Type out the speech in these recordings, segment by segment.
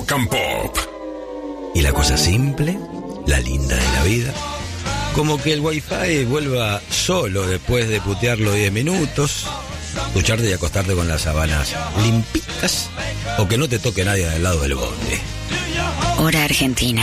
Rock and Pop. Y la cosa simple, la linda de la vida, como que el wifi vuelva solo después de putearlo 10 minutos, ducharte y acostarte con las sábanas limpitas, o que no te toque nadie del lado del bondi. Hora Argentina,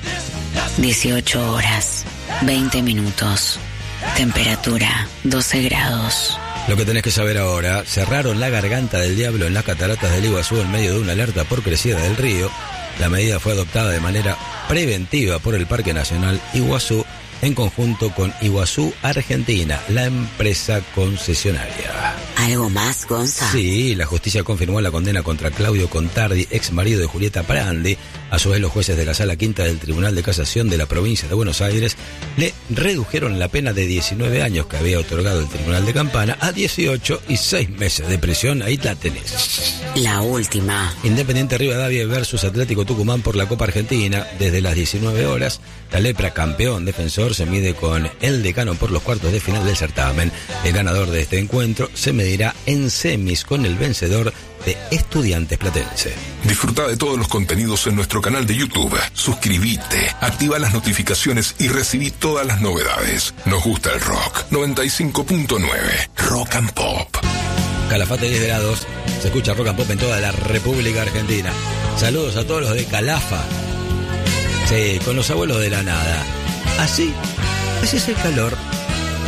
18 horas, 20 minutos, temperatura 12 grados. Lo que tenés que saber ahora: cerraron la garganta del diablo en las cataratas del Iguazú en medio de una alerta por crecida del río. La medida fue adoptada de manera preventiva por el Parque Nacional Iguazú en conjunto con Iguazú Argentina, la empresa concesionaria. ¿Algo más, Gonza? Sí, la justicia confirmó la condena contra Claudio Contardi, ex marido de Julieta Prandi. A su vez, los jueces de la Sala Quinta del Tribunal de Casación de la provincia de Buenos Aires le redujeron la pena de 19 años que había otorgado el Tribunal de Campana a 18 y 6 meses de prisión. Ahí la tenés. La última. Independiente Rivadavia versus Atlético Tucumán por la Copa Argentina. Desde las 19 horas, la Lepra, campeón defensor, se mide con el Decano por los cuartos de final del certamen. El ganador de este encuentro se medirá en semis con el vencedor de Estudiantes Platense. Disfruta de todos los contenidos en nuestro canal de YouTube. Suscríbete, activa las notificaciones y recibí todas las novedades. Nos gusta el rock. 95.9 Rock and Pop. Calafate 10 grados. Se escucha Rock and Pop en toda la República Argentina. Saludos a todos los de Calafa. Sí, con los abuelos de la nada. Así es el calor.